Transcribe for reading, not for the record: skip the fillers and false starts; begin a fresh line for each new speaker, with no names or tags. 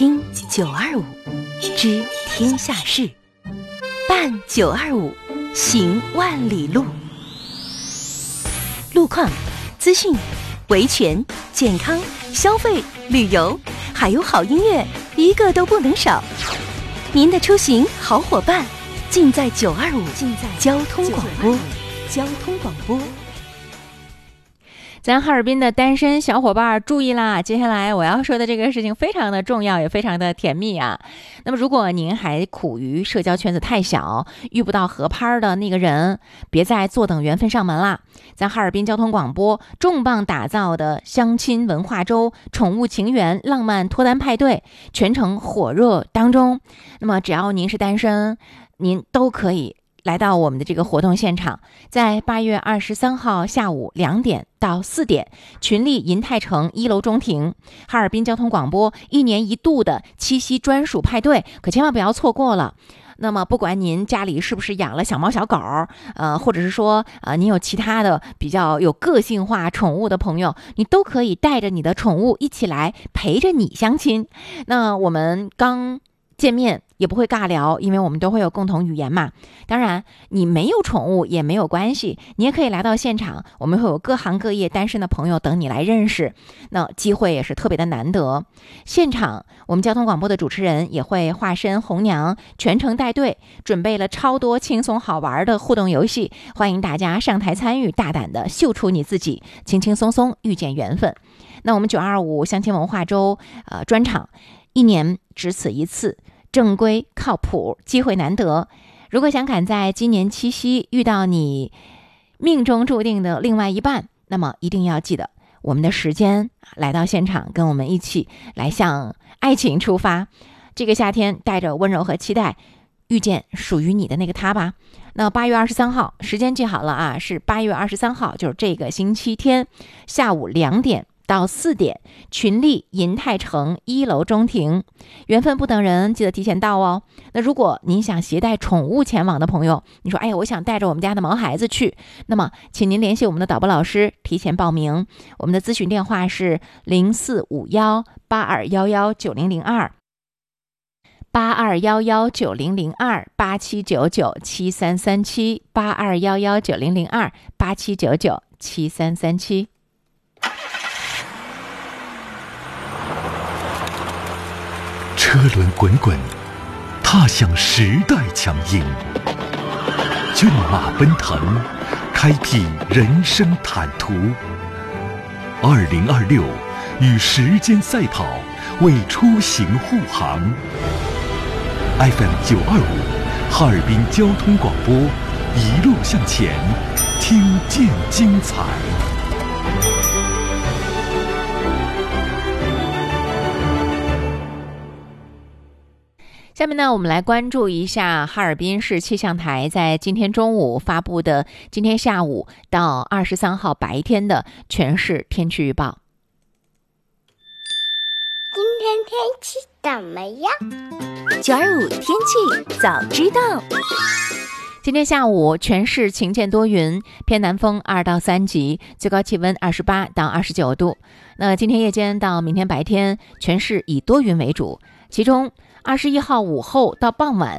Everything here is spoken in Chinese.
听925，知天下事，办925，行万里路。路况、资讯、维权、健康、消费、旅游，还有好音乐，一个都不能少。您的出行好伙伴，尽在925，尽在交通广播。交通广播。
咱哈尔滨的单身小伙伴注意啦，接下来我要说的这个事情非常的重要，也非常的甜蜜啊。那么如果您还苦于社交圈子太小，遇不到合拍的那个人，别再坐等缘分上门啦。咱哈尔滨交通广播重磅打造的相亲文化周、宠物情缘浪漫脱单派对全程火热当中。那么只要您是单身，您都可以来到我们的这个活动现场，在8月23号下午2点到4点，群力银泰城1楼中庭，哈尔滨交通广播1年1度的七夕专属派对，可千万不要错过了。那么不管您家里是不是养了小猫小狗，或者是说您有其他的比较有个性化宠物的朋友，你都可以带着你的宠物一起来陪着你相亲。那我们刚见面也不会尬聊，因为我们都会有共同语言嘛。当然你没有宠物也没有关系，你也可以来到现场，我们会有各行各业单身的朋友等你来认识，那机会也是特别的难得。现场我们交通广播的主持人也会化身红娘，全程带队，准备了超多轻松好玩的互动游戏，欢迎大家上台参与，大胆的秀出你自己，轻轻松松遇见缘分。那我们925相亲文化周专场1年只此一次，正规靠谱，机会难得。如果想赶在今年七夕遇到你命中注定的另外一半，那么一定要记得我们的时间，来到现场跟我们一起来向爱情出发。这个夏天带着温柔和期待，遇见属于你的那个他吧。那8月23号时间记好了啊，是8月23号，就是这个星期天下午2点到4点，群力银泰城1楼中庭，缘分不等人，记得提前到哦。那如果您想携带宠物前往的朋友，你说哎呀，我想带着我们家的毛孩子去，那么请您联系我们的导播老师提前报名。我们的咨询电话是045182119002 82119002 87997337 82119002 87997337。
车轮滚滚，踏向时代强音；骏马奔腾，开辟人生坦途。2026，与时间赛跑，为出行护航。FM925，哈尔滨交通广播，一路向前，听见精彩。
下面呢，我们来关注一下哈尔滨市气象台在今天中午发布的今天下午到23号白天的全市天气预报。
今天天气怎么样
？925天气早知道。
今天下午全市晴见多云，偏南风2到3级，最高气温28到29度。那今天夜间到明天白天，全市以多云为主，其中21号午后到傍晚